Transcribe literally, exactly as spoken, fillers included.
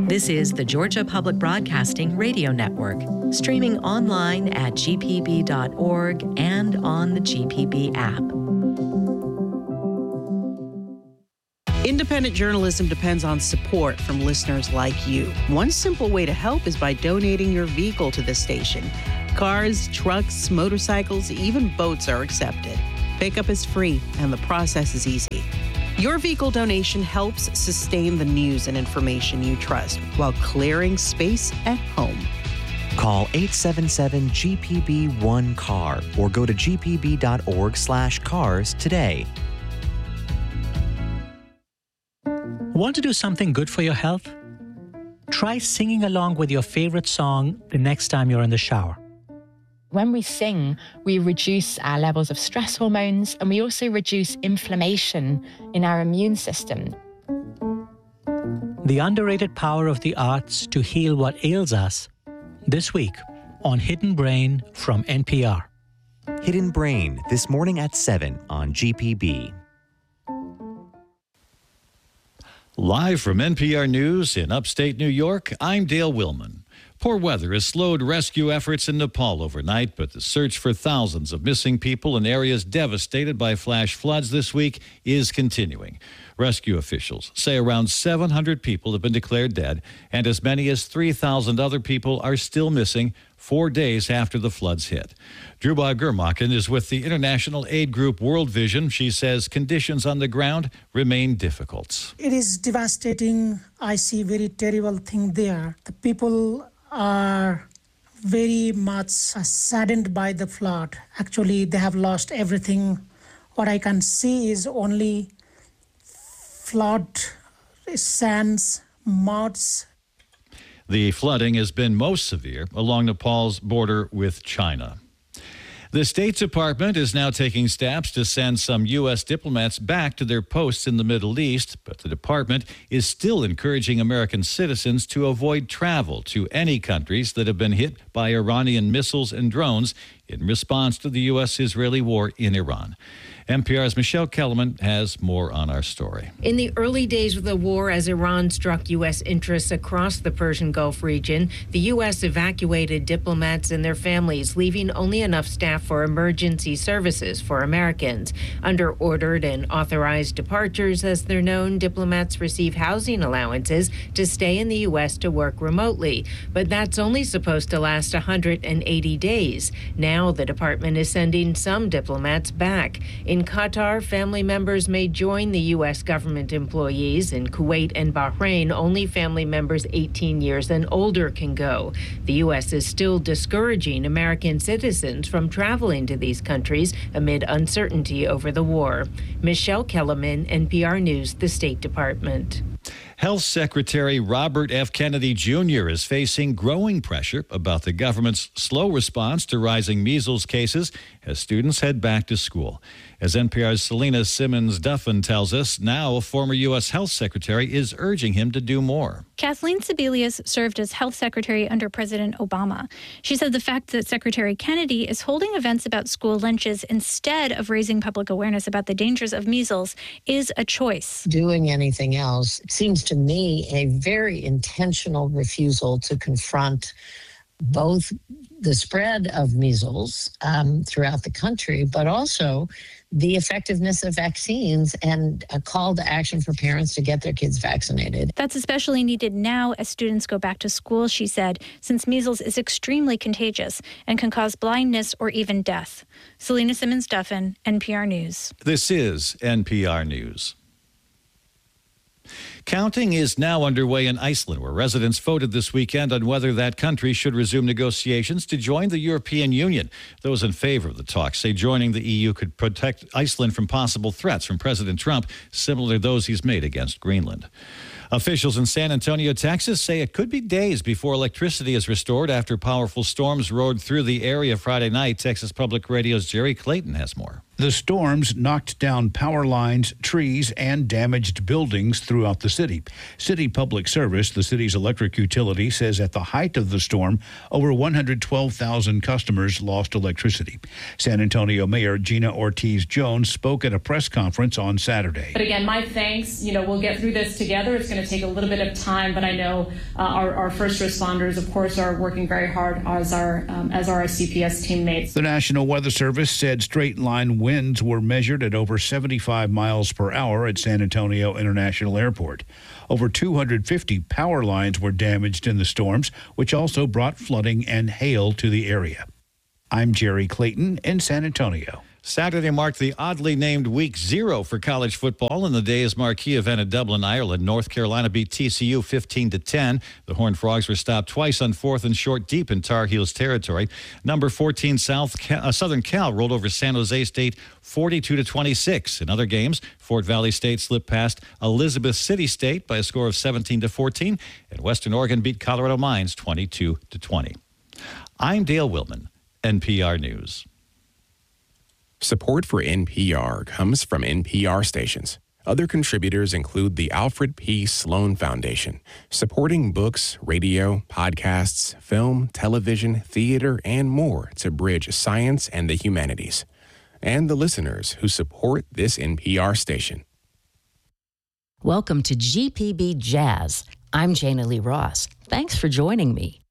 This is the Georgia Public Broadcasting Radio Network, streaming online at g p b dot org and on the G P B app. Independent journalism depends on support from listeners like you. One simple way to help is by donating your vehicle to this station. Cars, trucks, motorcycles, even boats are accepted. Pickup is free, and the process is easy. Your vehicle donation helps sustain the news and information you trust while clearing space at home. Call eight seven seven G P B one C A R or go to g p b dot org slash cars today. Want to do something good for your health? Try singing along with your favorite song the next time you're in the shower. When we sing, we reduce our levels of stress hormones and we also reduce inflammation in our immune system. The underrated power of the arts to heal what ails us, this week on Hidden Brain from N P R. Hidden Brain, this morning at seven on G P B. Live from N P R News in upstate New York, I'm Dale Willman. Poor weather has slowed rescue efforts in Nepal overnight, but the search for thousands of missing people in areas devastated by flash floods this week is continuing. Rescue officials say around seven hundred people have been declared dead, and as many as three thousand other people are still missing four days after the floods hit. Dhruba Gurmakan is with the international aid group World Vision. She says conditions on the ground remain difficult. It is devastating. I see very terrible thing there. The people are very much saddened by the flood. Actually, they have lost everything. What I can see is only flood, sands, muds. The flooding has been most severe along Nepal's border with China. The State Department is now taking steps to send some U S diplomats back to their posts in the Middle East, but the department is still encouraging American citizens to avoid travel to any countries that have been hit by Iranian missiles and drones in response to the U S-Israeli war in Iran. N P R's Michelle Kellerman has more on our story. In the early days of the war, as Iran struck U S interests across the Persian Gulf region, the U S evacuated diplomats and their families, leaving only enough staff for emergency services for Americans. Under ordered and authorized departures, as they're known, diplomats receive housing allowances to stay in the U S to work remotely. But that's only supposed to last one hundred eighty days. Now the department is sending some diplomats back. In Qatar, family members may join the U S government employees. In Kuwait and Bahrain, only family members eighteen years and older can go. The U S is still discouraging American citizens from traveling to these countries amid uncertainty over the war. Michelle Kellerman, N P R News, the State Department. Health Secretary Robert F. Kennedy Junior is facing growing pressure about the government's slow response to rising measles cases as students head back to school. As N P R's Selena Simmons-Duffin tells us, now a former U S Health Secretary is urging him to do more. Kathleen Sebelius served as health secretary under President Obama. She said the fact that Secretary Kennedy is holding events about school lunches instead of raising public awareness about the dangers of measles is a choice. Doing anything else seems to me a very intentional refusal to confront both the spread of measles um, throughout the country, but also the effectiveness of vaccines and a call to action for parents to get their kids vaccinated. That's especially needed now as students go back to school, she said, since measles is extremely contagious and can cause blindness or even death. Selena Simmons-Duffin, N P R News. This is N P R News. Counting is now underway in Iceland, where residents voted this weekend on whether that country should resume negotiations to join the European Union. Those in favor of the talks say joining the E U could protect Iceland from possible threats from President Trump, similar to those he's made against Greenland. Officials in San Antonio, Texas, say it could be days before electricity is restored after powerful storms roared through the area Friday night. Texas Public Radio's Jerry Clayton has more. The storms knocked down power lines, trees, and damaged buildings throughout the city. City Public Service, the city's electric utility, says at the height of the storm, over one hundred twelve thousand customers lost electricity. San Antonio Mayor Gina Ortiz-Jones spoke at a press conference on Saturday. But again, my thanks. You know, we'll get through this together. It's going to take a little bit of time, but I know uh, our, our first responders, of course, are working very hard as our, um, as our C P S teammates. The National Weather Service said straight-line winds were measured at over seventy-five miles per hour at San Antonio International Airport. Over two hundred fifty power lines were damaged in the storms, which also brought flooding and hail to the area. I'm Jerry Clayton in San Antonio. Saturday marked the oddly named Week Zero for college football. In the day's marquee event at Dublin, Ireland, North Carolina beat T C U fifteen to ten. The Horned Frogs were stopped twice on fourth and short deep in Tar Heels territory. Number fourteen South Cal, uh, Southern Cal rolled over San Jose State forty-two to twenty-six. In other games, Fort Valley State slipped past Elizabeth City State by a score of seventeen to fourteen, and Western Oregon beat Colorado Mines twenty-two to twenty. I'm Dale Willman, N P R News. Support for N P R comes from N P R stations. Other contributors include the Alfred P. Sloan Foundation, supporting books, radio, podcasts, film, television, theater, and more to bridge science and the humanities. And the listeners who support this N P R station. Welcome to G P B Jazz. I'm Jana Lee Ross. Thanks for joining me.